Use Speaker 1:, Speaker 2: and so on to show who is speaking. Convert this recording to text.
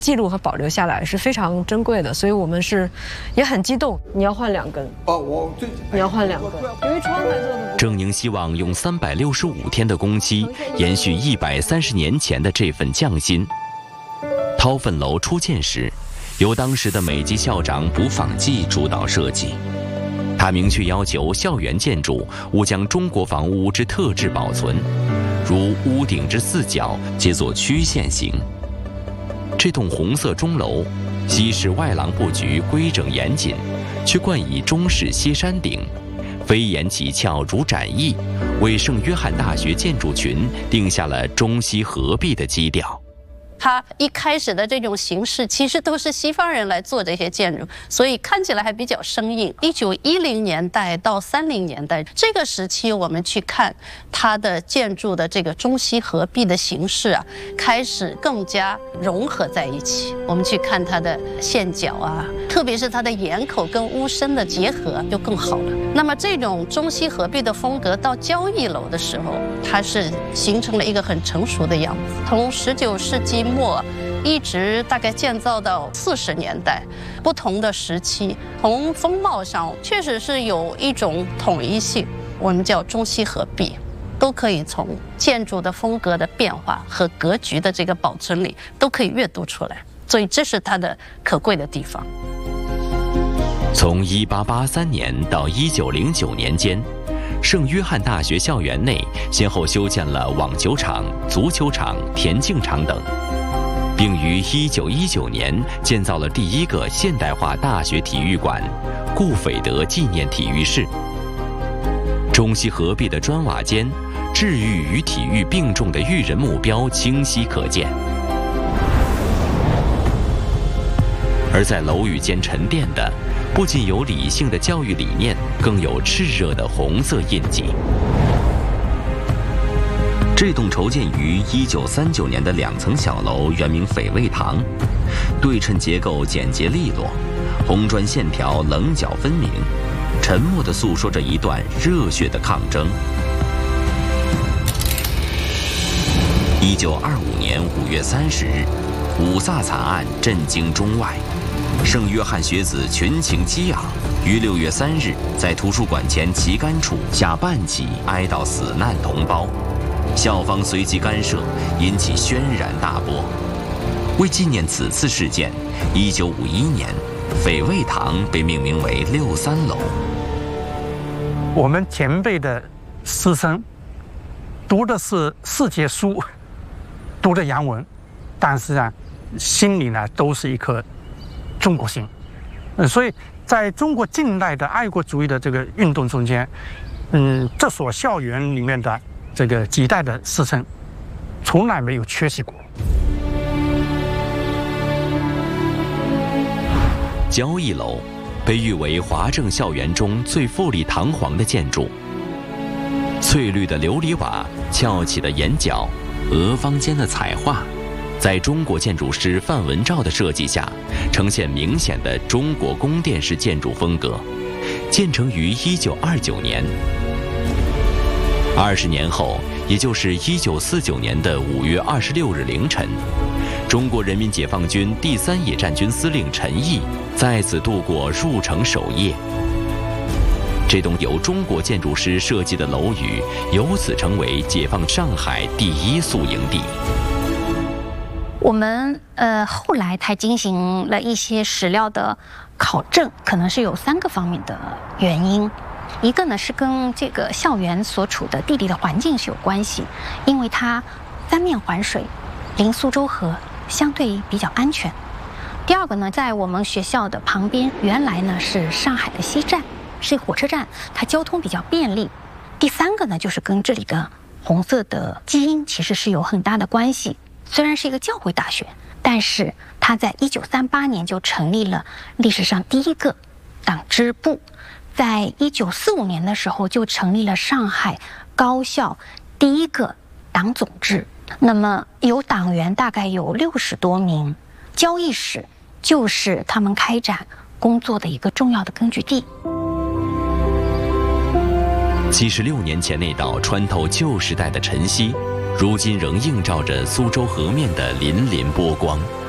Speaker 1: 记录和保留下来是非常珍贵的，所以我们也很激动。你要换2根哦，你要换2根，由于窗台做的。
Speaker 2: 郑宁希望用365天的工期，延续130年前的这份匠心。掏粪楼初建时，由当时的美籍校长卜访季主导设计。他明确要求校园建筑务将中国房屋之特质保存，如屋顶之4角皆作曲线形。这栋红色钟楼，西式外廊布局规整严谨，却冠以中式歇山顶，飞檐起翘如展翼，为圣约翰大学建筑群定下了中西合璧的基调。
Speaker 3: 它一开始的这种形式其实都是西方人来做这些建筑，所以看起来还比较生硬。1910年代到30年代这个时期，我们去看它的建筑的这个中西合璧的形式啊，开始更加融合在一起。我们去看它的线角啊，特别是它的檐口跟屋身的结合就更好了。那么这种中西合璧的风格到交谊楼的时候，它是形成了一个很成熟的样子。从19世纪末一直大概建造到40年代，不同的时期，从风貌上确实是有一种统一性，我们叫中西合璧，都可以从建筑的风格的变化和格局的这个保存里都可以阅读出来，所以这是它的可贵的地方。
Speaker 2: 从1883年到1909年间，圣约翰大学校园内先后修建了网球场、足球场、田径场等，并于1919年建造了第一个现代化大学体育馆——顾斐德纪念体育室。中西合璧的砖瓦间，治愈与体育并重的育人目标清晰可见。而在楼宇间沉淀的，不仅有理性的教育理念，更有炽热的红色印记。这栋筹建于1939年的2层小楼原名斐味堂，对称结构简洁利落，红砖线条棱角分明，沉默地诉说着一段热血的抗争。1925年5月30日，五萨惨案震惊中外，圣约翰学子群情激昂，于6月3日在图书馆前旗杆处下半旗哀悼死难同胞。校方随即干涉，引起轩然大波。为纪念此次事件，1951年，斐味堂被命名为63楼。
Speaker 4: 我们前辈的师生读的是世界书，读的洋文，但是呢，心里呢都是一颗中国心。所以在中国近代的爱国主义的这个运动中间，这所校园里面的这个几代的师生，从来没有缺席过。
Speaker 2: 交谊楼被誉为华正校园中最富丽堂皇的建筑，翠绿的琉璃瓦、翘起的檐角、额方间的彩画，在中国建筑师范文照的设计下，呈现明显的中国宫殿式建筑风格。建成于1929年。20年后，也就是1949年的5月26日凌晨，中国人民解放军第3野战军司令陈毅在此度过入城首夜。这栋由中国建筑师设计的楼宇，由此成为解放上海第1宿营地。
Speaker 5: 我们后来才进行了一些史料的考证，可能是有3个方面的原因。一个呢是跟这个校园所处的地理的环境是有关系，因为它3面环水，临苏州河，相对比较安全。第二个呢，在我们学校的旁边，原来呢是上海的西站，是火车站，它交通比较便利。第3个呢，就是跟这里的红色的基因其实是有很大的关系。虽然是一个教会大学，但是它在1938年就成立了历史上第1个党支部，在1945年的时候就成立了上海高校第1个党总支。那么有党员大概有60多名，交谊室就是他们开展工作的一个重要的根据地。
Speaker 2: 76年前那道穿透旧时代的晨曦，如今仍映照着苏州河面的粼粼波光。